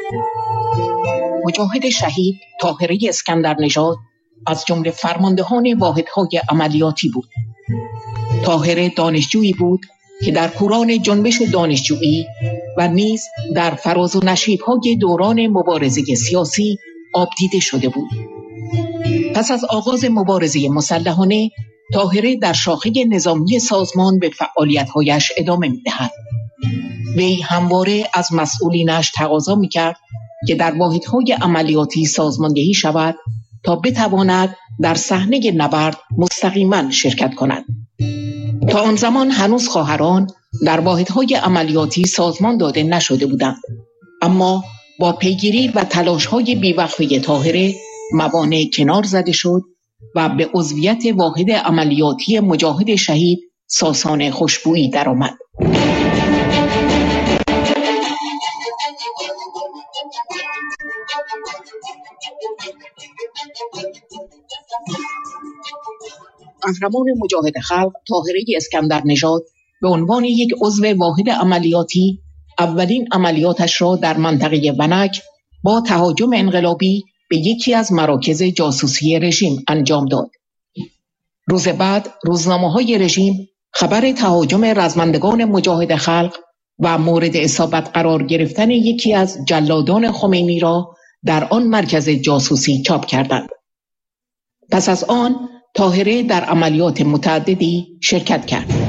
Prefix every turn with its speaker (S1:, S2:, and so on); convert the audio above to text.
S1: مجاهد شهید طاهره اسکندرنژاد از جمله فرماندهان واحدهای عملیاتی بود. طاهره دانشجویی بود که در کوران جنبش دانشجویی و نیز در فراز و نشیب‌های دوران مبارزه سیاسی آب دیده شده بود. پس از آغاز مبارزه مسلحانه، طاهره در شاخه نظامی سازمان به فعالیت‌هایش ادامه می‌دهد. وی همواره از مسئولینش تقاضا می‌کرد که در واحدهای عملیاتی سازماندهی شود تا بتواند در صحنه نبرد مستقیما شرکت کند. تا آن زمان هنوز خواهران در واحدهای عملیاتی سازمان داده نشده بودند، اما با پیگیری و تلاش‌های بی‌وقفه طاهره موانع کنار زده شد و به عضویت واحد عملیاتی مجاهد شهید ساسان خوشبویی درآمد. قهرمان مجاهد خلق طاهره اسکندرنژاد به عنوان یک عضو واحد عملیاتی اولین عملیاتش را در منطقه ونک با تهاجم انقلابی به یکی از مراکز جاسوسی رژیم انجام داد. روز بعد روزنامه‌های رژیم خبر تهاجم رزمندگان مجاهد خلق و مورد اصابت قرار گرفتن یکی از جلادان خمینی را در آن مرکز جاسوسی چاپ کردند. پس از آن طاهره در عملیات متعددی شرکت کرد.